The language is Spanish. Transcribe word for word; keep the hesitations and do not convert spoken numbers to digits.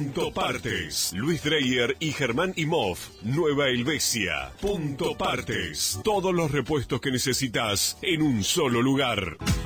Punto Partes. Luis Dreyer y Germán Imhoff. Nueva Helvecia. Punto Partes. Todos los repuestos que necesitas en un solo lugar.